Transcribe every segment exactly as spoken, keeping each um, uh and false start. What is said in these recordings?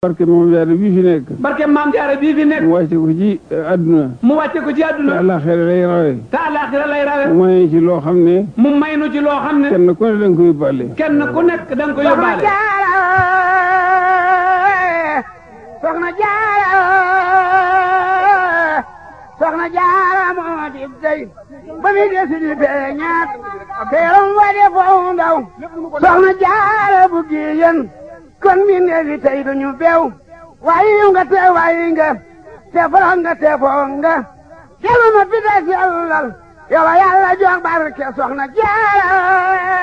barke Maam Jaara bii fi nekk. barke Maam Jaara bii fi nekk. mu wàcce ko ci àdduna. mu wàcce ko ci àdduna. te àllaaxira lay rawe. te àllaaxira lay rawe. mu may ci loo xam ne. mu may nu ci loo xam ne. kenn ku ne da nga koy yóbbaale. kenn ku nekk da nga koy yóbbaale. Soxna Jaara Soxna Jaara moo di dey ba mi desi di feeñaat teeram wa de foo ndaw Soxna Jaara bu giyen kon mi neefi tey duñu beew waayi nga te waayi nga te foro nga te foo nga kelu ma fi des yàllal yow yàlla jox barke Soxna Jaara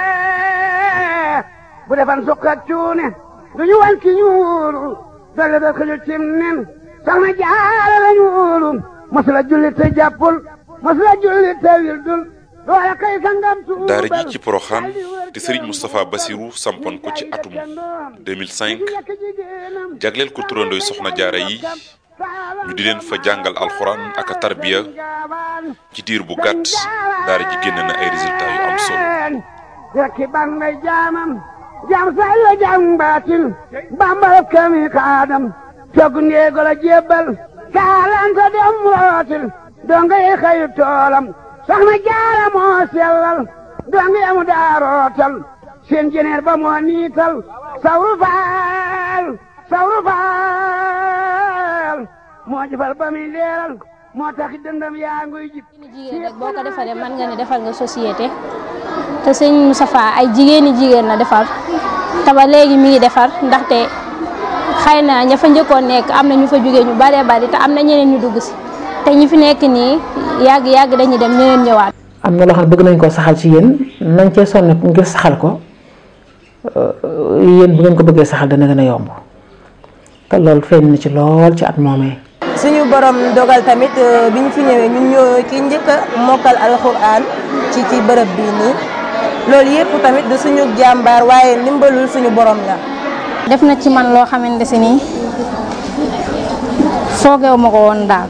bu defan sukk ak cuune duñu wan ki ñuulu dolle da ko cim nen Soxna Jaara lañu wóolu masula julli te jàppul masula julli te wildul doole kay sangam suubal daara ji ci Porokhane te Serigne Moustapha Bassirou sampoon ko ci atum deux mille cinq jagleel ko turandooy Soxna Jaara yi ñu di leen fa jàngal alxuraan ak tarbiya ci diir bu gàtt daara ji génn na ay résultats yu am solo. rekki ban may jaamam jam say la jam baatin bambal kami kaadam tog ndeego la jébbal kaalanta dem rootil donga yi xayu toolam Soxna Jaara moo sellal donga yamu daa rootal seen jeneer ba moo niital sawru faal sawru faal moo jëfal ba muy leeral moo tax dëndam yaa nguy jib jigéen rek boo ko defalee mën nga ne defal nga société te sëñ Moustapha ay jigéeni jigéen la defar te ba léegi mi ngi defar ndaxte xëy na ña fa njëkkoon nekk am na ñu fa jógee ñu baree bari te am na ñeneen ñu dugg si te ñi fi nekk nii yàgg yàgg dañuy dem ñeneen ñëwaat. am na loo xam ne bëgg nañ koo saxal ci yéen nañ cee sonn ngir saxal ko yéen bu ngeen ko bëggee saxal dana gën a yomb te loolu feeñ na ci lool ci at moomee. suñu borom dogal tamit bi ñu fi ñëwee ñun ñoo ki njëkk a mokkal alxuraan ci ci bërëb bii nii loolu yëpp tamit du suñu jàmbaar waaye ndimbalul suñu borom la. def na ci man loo xamante si nii foogeewu ma ko woon daal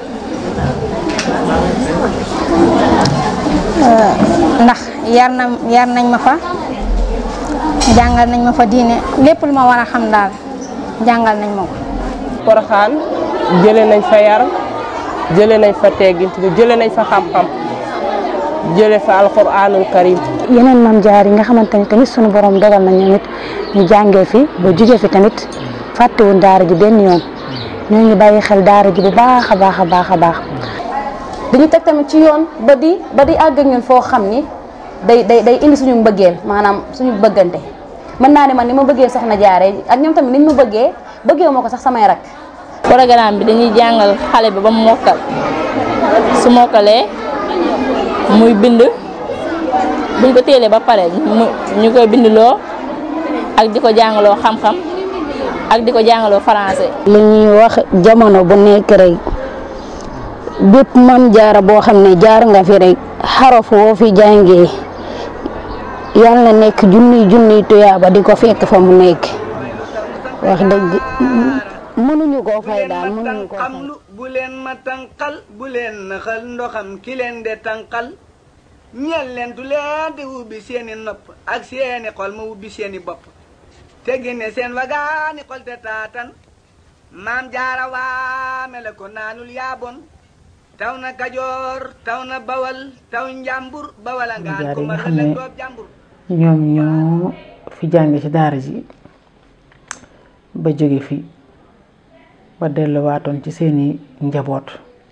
ndax yar na yar nañ ma fa jàngal nañ ma fa diine lépp lu ma war a xam daal jàngal nañ ma ko. Porokhane jëlee nañ fa yar jëlee nañ fa teggin jëlee nañ fa xam-xam jëlee fa alxuraanul karim. yeneen maam jaar yi nga xamante ni tamit sunu borom dogal na ñoom it ñu jàngee fi ba jugee fi tamit fàttewuñ daara ji benn yoon ñoo ngi bàyyi xel daara ji bu baax a baax a baax a baax. dañu teg tamit ci yoon ba di ba di àgg ak ñun foo xam ni day day day indi suñu mbëggeel maanaam suñu bëggante mën naa ne man ni ma bëggee Soxna Jaara ak ñoom tamit niñ ma bëggee bëggee moo ko sax samay rak. programme bi dañuy jàngal xale bi ba mu mokkal su mokkalee muy bind buñ ko téelee ba pare ñu koy bindloo ak di ko jàngaloo xam-xam ak di ko jàngaloo français. li ñuy wax jamono bu nekk rek bépp Maam Jaara boo xam ne jaar nga fi rek xaraf woo fi jàngee yal na nekk junniy junniy tuyaaba di ko fekk fa mu nekk wax dëgg mënuñu koo fay daal mënuñu koo fay. bu leen ma tànqal bu leen naxal ndoxam ki leen de tànqal ñeel leen du leen di ubbi seeni nopp ak seeni xol ma ubbi seeni bopp te génne seen wagaani xol te taatan Maam Jaara waame la ko naanul yaabon taw na Kajoor taw na Bawal taw Njàmbur Bawala ngaan ko ma la doob Njàmbur. ñoom ñoo fi jànge ci daara ji ba jóge fi ba delluwaatoon ci seeni njaboot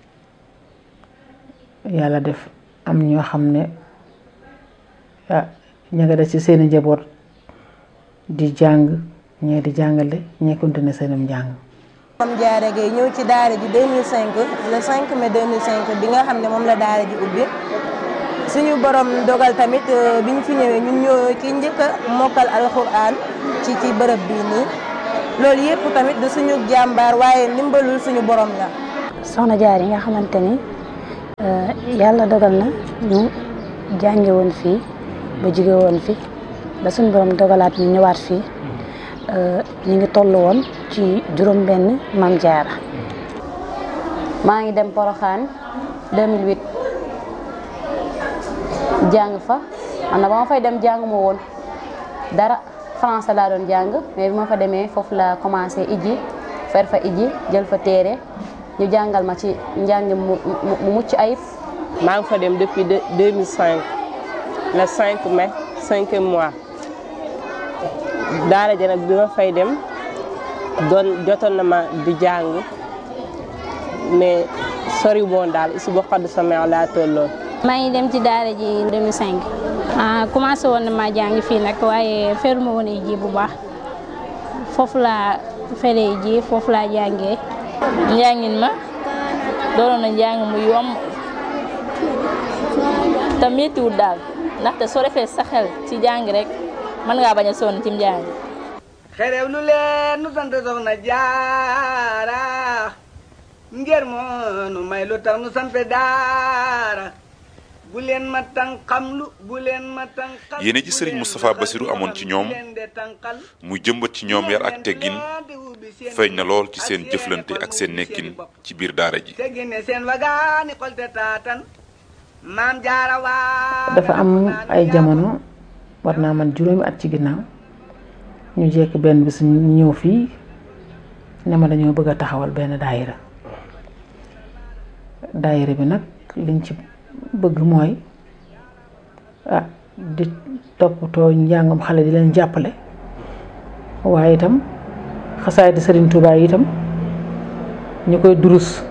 yàlla def am ñoo xam ne ah ña nga des ci seeni njaboot di jàng ñee di jàngale ñee continuer seenum njàng. Maam Jaara Gaye ñëw ci daara ji deux mille cinq le cinq mai deux mille cinq bi nga xam ne moom la daara ji ubbi suñu borom dogal tamit bi ñu fi ñëwee ñun ñoo ki njëkk a mokkal alxuraan ci ci bërëb bii nii loolu yëpp tamit du suñu jàmbaar waaye ndimbalul suñu borom la. Soxna Jaara yi nga xamante ni yàlla dogal na ñu jànge woon fii ba jóge woon fi ba suñu borom dogalaat ñu ñëwaat fii ñu ngi toll woon ci juróom benn Maam Jaara. maa ngi dem Porokhane deux mille huit jàng fa am na ba ma fay dem jàng ma woon dara français laa doon jàng mais bi ma fa demee foofu la commencé iji fer fa iji jël fa téere ñu jàngal ma ci njàng mu mu mucc ayib. maa ngi fa dem depuis deux mille cinq le cinq mai cinquième mois daara ja nag bi ma fay dem doon jotoon na ma di jàng mais sori woon daal si boo xadd sama laa tolloon. maa ngi dem ci daara ji deux mille cinq ah commencé woon na ma jàng fii nag waaye feruma woon ji bu baax foofu laa feree ji foofu laa jàngee. njàngin ma doonoon na njàng mu yomb te méttiwul daal ndaxte soo defee sa xel ci jàng rek mën ngaa bañ a sonn ci njàng. xerew lu leen nu sant soxna jaara ngir moo nu may lu tax nu sant daara bu leen ma tànqamlu bu leen ma tànqal. yéene ji Serigne Moustapha Bassirou amoon ci ñoom muy jëmbat ci ñoom yar ak teggin feeñ na lool ci seen jëflante ak seen nekkin ci biir daara ji. dafa am ay jamono war naa man juróomi at ci ginnaaw ñu jekk benn bis ñu ñëw fii ne ma dañoo bëgg a taxawal benn daayira daayira bi nag liñ ci bëgg mooy ah di toppatoo njàngam xale di leen jàppale waaye itam xasaay di Serigne Touba yi itam ñu koy durus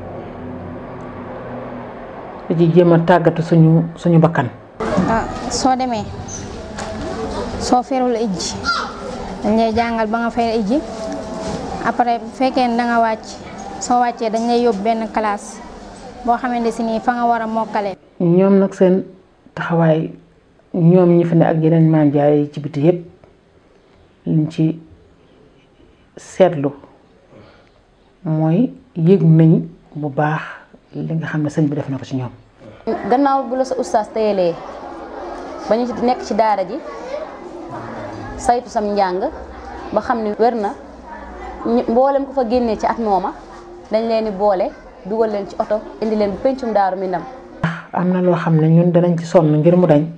di ci jéem a tàggatu suñu suñu bakkan. ah soo demee soo ferul ijji dañ lay jàngal ba nga fer ijji après bu fekkee ne da nga wàcc soo wàccee dañ lay yóbbu benn classe boo xamante si nii fa nga war a mokkale. ñoom nag seen taxawaay ñoom ñi fi ne ak yeneen maam jaare yi ci biti yépp liñ ci seetlu mooy yëg nañ bu baax li nga xam ne sëñ bi def na ko ci ñoom. gannaaw bu la sa ustaas téyelee ba ñu nekk ci daara ji saytu sam njàng ba xam ni wér na mboolem ko fa génnee ci at mooma dañ leen di boole dugal leen ci oto indi leen bu pencum Daaru Minam. am na loo xam ne ñun danañ ci sonn ngir mu dañ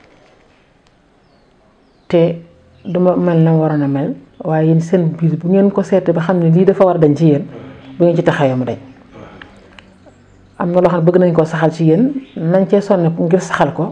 te duma mel na waroon a mel waaye yéen seen biir bu ngeen ko seetee ba xam ne lii dafa war a dañ ci yéen bu ngeen ci taxawee mu dañ. am na loo xam ne bëgg nañ koo saxal ci yéen nañ cee sonn ngir saxal ko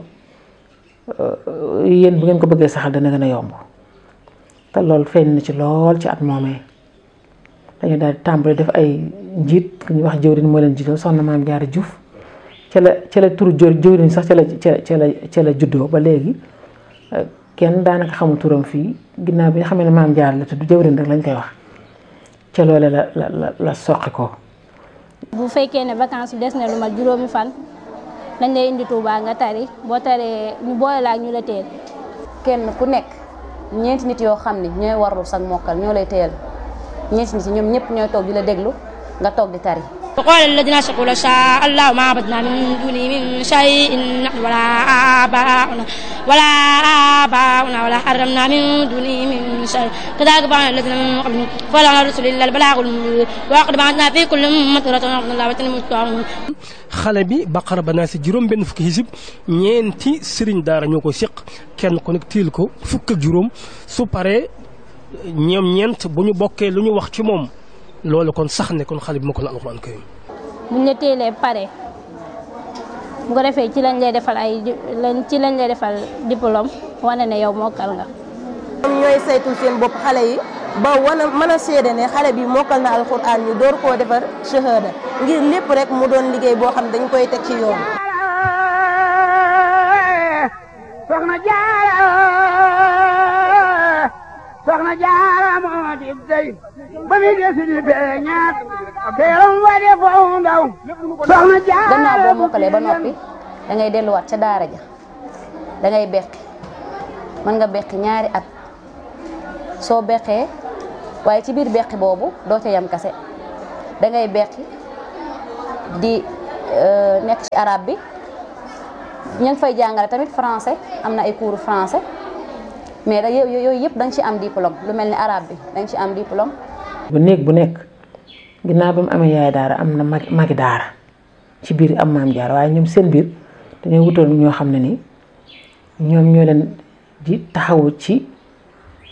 yéen bu ngeen ko bëggee saxal dana gën a yomb te loolu feeñ na ci lool ci at moomee dañu daal di tàmbali def ay njiit ku ñuy wax jëwriñ moo leen jiital soxna Maam Jaara Juuf ca la ca la turu jëwriñ sax ca la ca la ca la juddoo ba léegi kenn daanaka xamul turam fii ginnaaw bi nga xam ne Maam Jaara la tudd jëwriñ rek lañ koy wax ca loole la la la la soqi ko. bu fekkee ne vacances bi des na lu mat juróomi fan dañ lay indi Touba nga tari boo taree ñu boole la ak ñu la teel. kenn ku nekk ñeenti nit yoo xam ne ñooy warlu sag mokkal ñoo lay teel ñeenti nit ñoom ñëpp ñooy toog di la déglu nga toog di tari. وقال الذين أشركوا لو شاء الله ما عبدنا من دونه من شيء نحن ولا آباؤنا ولا آباؤنا ولا حرمنا من دونه من شيء كذلك فعل الذين من قبلهم فلا على الرسل إلا البلاغ المبين ولقد بعثنا في كل أمة رسولا أن اعبدوا الله واجتنبوا الطاغوت. xale bi Baqara ba naa si juróom benn fukki hisib ñeenti sëriñ daara ñoo ko seq kenn ku nekk tiil ko fukk ak juróom su paree ñoom ñeent bu ñu bokkee lu ñu wax ci moom. loolu kon sax ne kon xale bi mokkal na alxuraan karim. buñ la teelee pare bu ko defee ci lañ lay defal ay ci lañ lay defal diplôme wane ne yow mokkal nga. ñoom ñooy saytul seen bopp xale yi ba wana mën a seede ne xale bi mokkal na alxuraan ñu door koo defar shahada ngir lépp rek mu doon liggéey boo xam dañ koy teg ci yoon. soxna Jaara soxna Jaara moo di dey ba mi desi di beñaat teeram wade foofu ndaw soxna Jaara. gannaaw boo mokkalee ba noppi da ngay delluwaat ca daara ja da ngay beqi mën nga beqi ñaari at soo beqee waaye ci biir beqi boobu doo ca yam kase da ngay beqi di nekk ci arabe bi ñu ngi fay jàngale tamit français am na ay cours français mais da yooyu yëpp da nga ci am diplôme lu mel ni arabe bi da nga ci am diplôme. bu néeg bu nekk ginnaaw bi mu amee yaay daara am na magi magi daara ci biir am maam jaar waaye ñoom seen biir dañoo wutoon ñoo xam ne ni ñoom ñoo leen di taxawu ci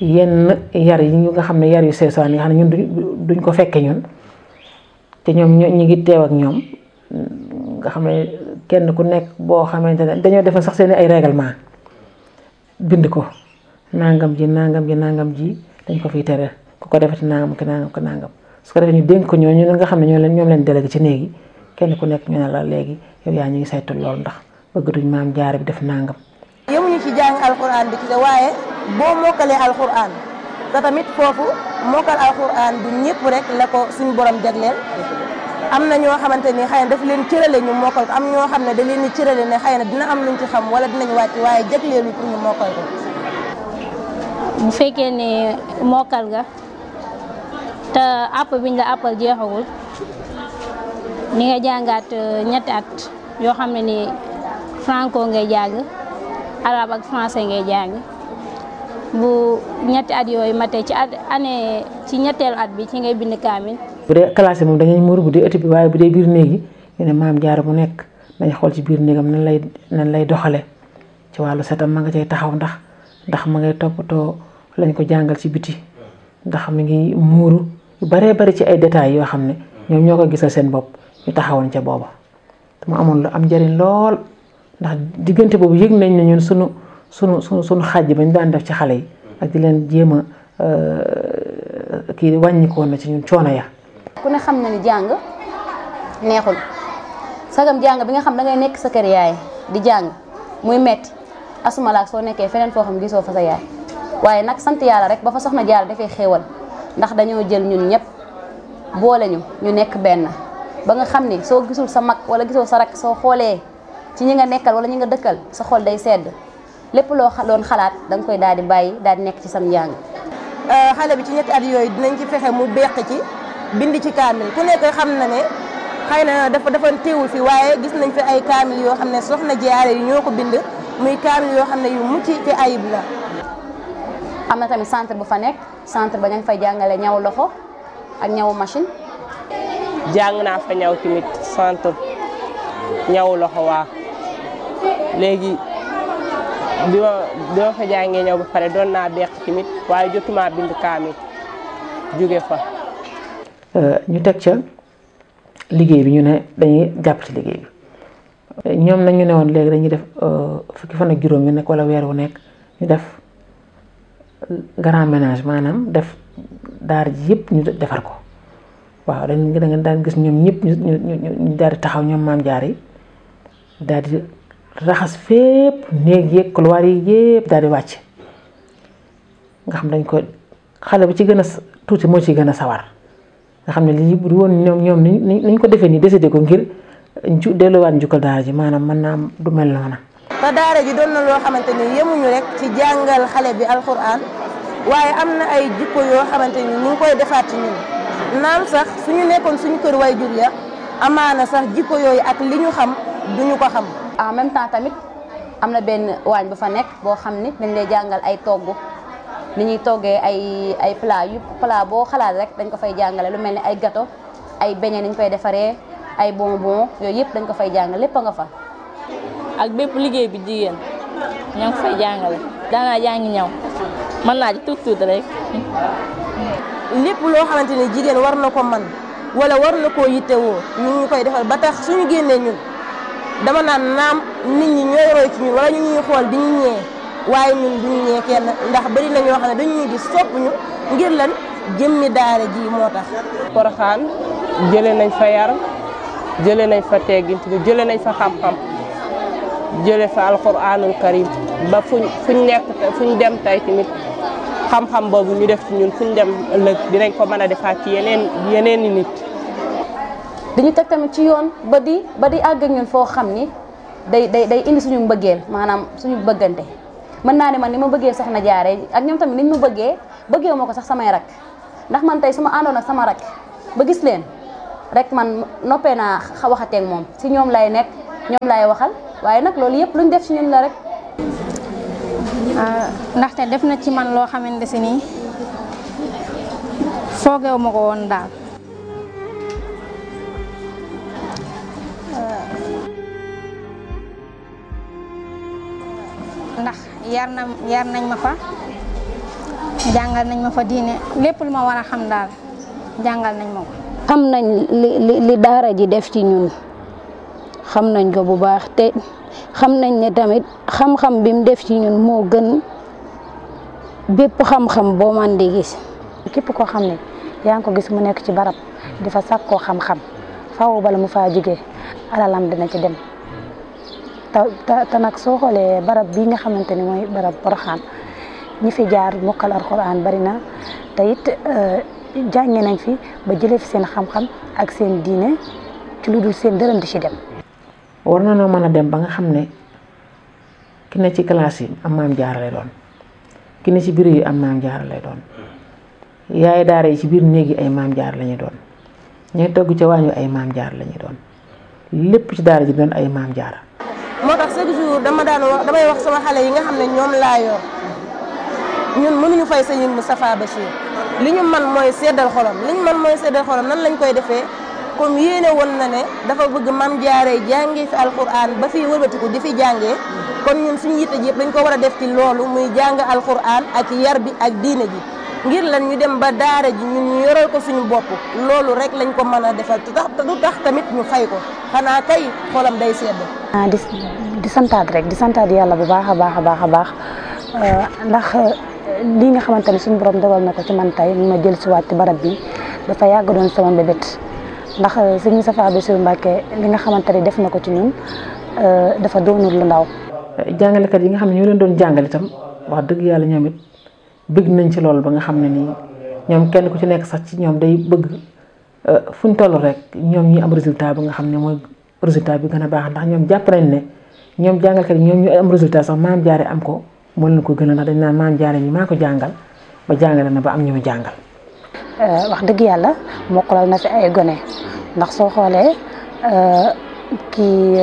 yenn yar yi ñu nga xam ne yar yu seesaan yi nga xam ne ñun duñ ko fekke ñun te ñoom ñu ngi teew ak ñoom nga xam ne kenn ku nekk boo xamante ne dañoo defal sax seen ay règlement bind ko nangam ji nangam ji nangam ji dañ ko fiy tere ku ko defati nangam ki nangam ko nangam su ko defee ñu dénk ko ñooñu nga xam ne ñoo leen ñoom leen délégué ci néegi kenn ku nekk ñu ne la léegi yow yaa ñu ngi saytu loolu ndax bëgg duñ maam jaara bi def nangam. yemuñu ci jàng alxuraan bi ci waaye boo mokkalee alxuraan te tamit foofu mokkal alxuraan du ñëpp rek la ko suñu borom jagleel am na ñoo xamante ni xëy na daf leen cërale ñu mokkal ko am ñoo xam ne da leen di cërale ne xëy na dina am luñ ci xam wala dinañ wàcc waaye jagleelu pour ñu mokkal ko. bu fekkee ne mokkal nga te àpp biñ la àppal jeexagul ni nga jàngaat ñetti at yoo xam ne ni franco ngay jàng arabe ak français ngay jàng bu ñetti at yooyu matee ci at année ci ñetteelu at bi ci ngay bind kaamil. bu dee classe moom dañuy muur bu dee ëtt bi waaye bu dee biir néeg yi ñu ne maam jaara bu nekk dañ xool ci biir néegam nan lay nan lay doxale ci wàllu setam ma nga cay taxaw ndax ndax ma ngay toppatoo lañ ko jàngal ci biti ndax mi ngi muuru yu baree bari ci ay détails yoo xam ne ñoom ñoo ko gisal seen bopp ñu taxawoon ca booba te mu amoon lu am njëriñ lool ndax diggante boobu yëg nañ ne ñun sunu sunu sunu sunu xaaj bañ daan def ci xale yi ak di leen jéem a kii wàññikoon na ci ñun coono ya. ku ne xam na ni jàng neexul sagam jàng bi nga xam da ngay nekk sa kër yaay di jàng muy metti asumalaak soo nekkee feneen foo xam gisoo fa sa yaay waaye nag sant yàlla rek ba fa soxna Jaara dafay xéewal ndax dañoo jël ñun ñëpp boole ñu ñu nekk benn ba nga xam ni soo gisul sa mag wala gisoo sa rak soo xoolee ci ñi nga nekkal wala ñi nga dëkkal sa xol day sedd lépp loo doon xalaat da nga koy daal di bàyyi daal di nekk ci sam njàng. xale bi ci ñetti at yooyu dinañ ci fexe mu beq ci bind ci kaamil ku nekk xam na ne xëy na dafa dafa teewul fi waaye gis nañ fi ay kaamil yoo xam ne soxna Jaara yi ñoo ko bind muy kaamil yoo xam ne yu mucc ci ayib la. am na tamit centre bu fa nekk centre ba ña ngi fay jàngale ñaw loxo ak ñawu machine. jàng naa fa ñaw tamit centre ñaw loxo waa léegi bi ma bi ma fa jàngee ñaw ba pare doon naa beq tamit waaye jotuma bind kaamil jóge fa. ñu teg ca liggéey bi ñu ne dañuy jàpp ci liggéey bi ñoom nag ñu ne woon léegi dañuy def fukki fan ak juróom yu nekk wala weer wu nekk ñu def grand ménage maanaam def daar ji yëpp ñu defar ko waaw dañ da nga daan gis ñoom ñëpp ñu ñu ñu daal di taxaw ñoom maam jaar yi daal di raxas fépp néeg yeeg couloir yi yëpp daal di wàcc nga xam dañ ko xale bu ci gën a tuuti moo ci gën a sawar nga xam ne lii bu woon ñoom ñoom ni niñ ko defee nii décidé ko ngir ju delluwaat njukkal daara ji maanaam mën naa du mel noona. te daara ji doon na loo xamante ni yemuñu rek ci jàngal xale bi alxuraan waaye am na ay jikko yoo xamante ni ñu ngi koy defaat ci ñun naam sax suñu nekkoon suñu kër way jur ya amaana sax jikko yooyu ak li ñu xam duñu ko xam. en même temps tamit am na benn waañ bu fa nekk boo xam ni dañ lay jàngal ay togg ni ñuy toggee ay ay plat yu plat boo xalaat rek dañ ko fay jàngale lu mel ni ay gâteau ay beignet ni ñu koy defaree ay bonbon yooyu yëpp dañ ko fay jàngale lépp a nga fa. ak bépp liggéey bi jigéen ña ngi fay jàngale daanaa jàngi ñaw mën naa ci tuut tuut rek. lépp loo xamante ni jigéen war na ko man wala war na koo yittewoo ñu ngi koy defal ba tax suñu génnee ñun dama naan naam nit ñi ñooy roy ci ñun wala ñu ñuy xool di ñu ñee waaye ñun duñu ñee kenn ndax bari na ñoo xam ne dañu ñuy gis sopp ñu ngir lan jëmmi daara ji moo tax. Poroxaan jëlee nañ fa yar jëlee nañ fa teggin jëlee nañ fa xam-xam jëlee fa alxuraanul karim ba fuñ fuñ nekk fuñ dem tey tamit xam-xam boobu ñu def ci ñun fuñ dem ëllëg dinañ ko mën a defaat ci yeneen yeneen i nit. dañu teg tamit ci yoon ba di ba di àgg ak ñun foo xam ni day day day indi suñu mbëggeel maanaam suñu bëggante mën naa ne man ni ma bëggee soxna Jaara ak ñoom tamit niñ ma bëggee bëggee ma ko sax samay rak ndax man tey su ma àndoon ak sama rak ba gis leen rek man noppee naa waxateeg moom si ñoom lay nekk ñoom lay waxal waaye nag loolu yëpp luñ def ci ñun la rek. ndaxte def na ci man loo xamante si nii foogeewu ma ko woon daal. ndax yar na yar nañ ma fa jàngal nañ ma fa diine lépp lu ma war a xam daal jàngal nañ ma ko. xam nañ li li li daara ji def ci ñun xam nañ ko bu baax te xam nañ ne tamit xam-xam bi mu def ci ñun moo gën bépp xam-xam boo man di gis. képp koo xam ne yaa ngi ko gis mu nekk ci barab di fa sàkkoo xam-xam faaw bala mu faa jógee alalam dina ci dem te te nag soo xoolee barab bii nga xamante ni mooy barab Porokhane ñi fi jaar mokkal alxuraan bari na te it jànge nañ fi ba jëlee fi seen xam-xam ak seen diine ci lu dul seen dërëm di ci dem. war na noo mën a dem ba nga xam ne ki ne ci classe yi am maam jaara lay doon ki ne ci biir yi am maam jaara lay doon yaay daara yi ci biir néeg yi ay maam jaara la ñuy doon ñooy togg ca waañu ay maam jaara la ñuy doon lépp ci daara ji doon ay maam jaara. moo tax chaque jour dama daan wax damay wax sama xale yi nga xam ne ñoom laa yor ñun mënuñu fay Sëriñ Moustapha Bachir li ñu man mooy seddal xolam li ñu man mooy seddal xolam nan lañ koy defee comme yéene woon na ne dafa bëgg maam jaaree jàngee fi alquran ba fii wëlbatiku di fi jàngee kon ñun suñu yitte ji yëpp dañ ko war a def ci loolu muy jàng alquran ak yar bi ak diine ji ngir lan ñu dem ba daara ji ñun ñu yoral ko suñu bopp loolu rek lañ ko mën a defal te tax du tax tamit ñu fay ko xanaa kay xolam day sedd. ah di di santaat rek di santaat yàlla bu baax a baax a baax a baax ndax lii nga xamante ne suñu borom dogal na ko ci man tey ma jël si waat ci barab bi dafa yàgg doon sama mbébét ndax sëñ Moustapha Bassirou Mbacké li nga xamante ne def na ko ci ñun dafa doonul lu ndaw. jàngalekat yi nga xam ne ñoo leen doon jàngal itam wax dëgg yàlla ñoom it bëgg nañ ci loolu ba nga xam ne nii ñoom kenn ku ci nekk sax ci ñoom day bëgg fu ñu toll rek ñoom ñi am résultat bi nga xam ne mooy résultat bi gën a baax ndax ñoom jàpp nañ ne ñoom jàngalkat yi ñoom ñu am résultat sax maam jaare am ko moo leen ko gën a ndax dañ naan maam jaare ñi maa ko jàngal ba jàngale na ba am ñu mu jàngal. wax dëgg yàlla mokkalal na fi ay gone ndax soo xoolee kii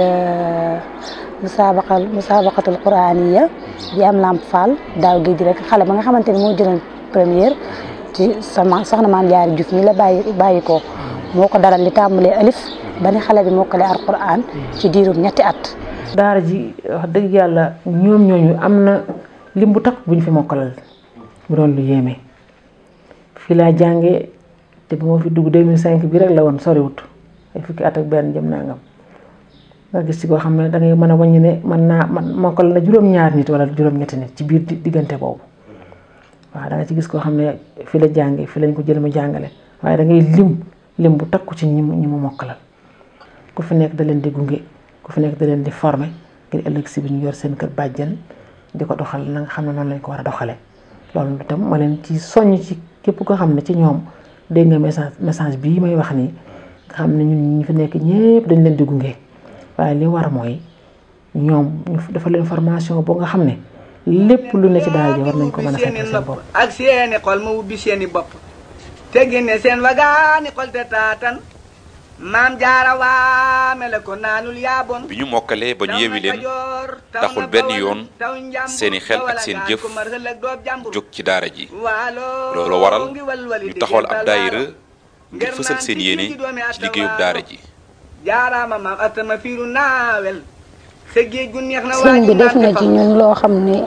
musaabaqal musaabaqatul quraaniya bi am Lamp Fall daaw géej rek xale ba nga xamante ni moo jëloon première ci sama soxna maam Jaara Juuf mi la bàyyi bàyyi ko moo ko daral li tàmbalee alif ba ni xale bi mokkale alquran ci diirum ñetti at. daara ji wax dëgg yàlla ñoom ñooñu am na lim bu takk bu ñu fi mokkalal bu doon lu yéeme fii laa jàngee te bu ma fi dugg deux mille cinq bi rek la woon soriwut ay fukki at ak benn jëm nangam nga gis ci koo xam ne da ngay mën a wàññi ne mën naa man mokkal na juróom-ñaar nit wala juróom-ñetti nit ci biir diggante boobu waaw da nga ci gis koo xam ne fi la jàngee fi lañ ko jël mu jàngale waaye da ngay lim lim bu takku ci ñi mu ñi mu mokkalal ku fi nekk da leen di gunge ku fi nekk da leen di former ngir ëllëg si bi ñu yor seen kër bàjjen di ko doxal na nga xam ne noonu lañ ko war a doxalee loolu itam ma leen ci soññ ci képp koo xam ne ci ñoom dégg nga message message bii may wax nii nga xam ne ñun ñi fi nekk ñëpp dañ leen di gunge waaye li war mooy ñoom ñu dafa leen formation boo nga xam ne lépp lu ne ci daara ji war nañ ko mën a fekk seen bopp ak seeni xol ma ubbi seeni bopp te génne seen wagaani xol te taatan maam jaara waame la ko naanul yaaboon bi ñu mokkalee ba ñu yewi leen taxul benn yoon seeni xel ak seen jëf jóg ci daara ji loolu waral ñu taxawal ab daayira ngir fësal seen yéene ci liggéeyub daara ji jaaraama maam atama fiiru naawel sa géej gu neex na sëñ bi def na ci ñun loo xam ne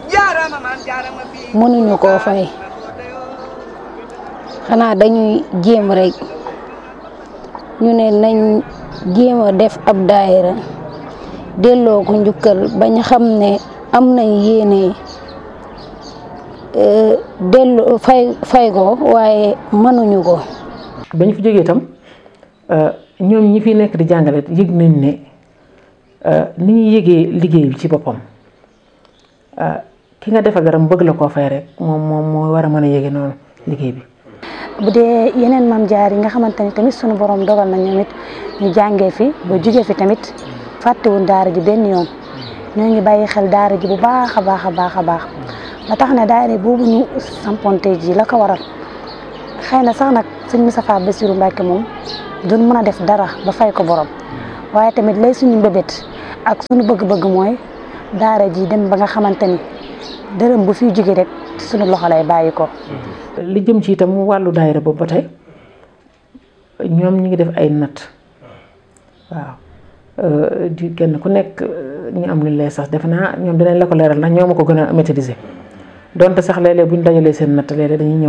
mënuñu koo fay xanaa dañuy jéem rek ñu ne nañ jéem a def ab daayira delloo ko njukkal bañ xam ne am nañ yéene delloo fay fay ko waaye mënuñu ko. bañ fi jógee itam ñoom ñi fi nekk di jàngale yëg nañ ne ni ñuy yëgee liggéey bi ci boppam ki nga defal dara mu bëgg la koo fay rek moom moom moo war a mën a yëge noonu liggéey bi. bu dee yeneen maam jaar yi nga xamante ni tamit sunu borom dogal na ñoom it ñu jàngee fi ba jugee fi tamit fàttewuñ daara ji benn yoon ñoo ngi bàyyi xel daara ji bu baax a baax a baax a baax ba tax na daara boobu ñu samponte ji la ko waral xëy na sax nag sëñ Moustapha Bassirou Mbacké moom duñ mën a def dara ba fay ko borom waaye tamit lay suñu mbébét ak suñu bëgg-bëgg mooy daara ji dem ba nga xamante ni dërëm bu fiy jóge rek suñu loxo lay bàyyi ko. li jëm ci itam wàllu daayira boobu ba tey ñoom ñi ngi def ay natt waaw di kenn ku nekk ñu am lu lay sax defe naa ñoom dinañ la ko leeral ndax ñoo ma ko gën a maîtriser donte sax léeg-léeg bu ñu dajalee seen natt léeg-léeg dañuy ñëw